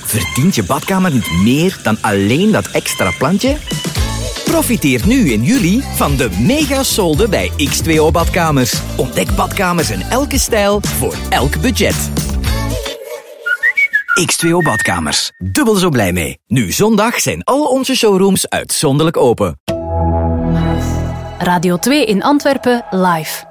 Verdient je badkamer niet meer dan alleen dat extra plantje? Profiteer nu in juli van de mega-solde bij X2O Badkamers. Ontdek badkamers in elke stijl voor elk budget. X2O Badkamers. Dubbel zo blij mee. Nu zondag zijn al onze showrooms uitzonderlijk open. Radio 2 in Antwerpen live.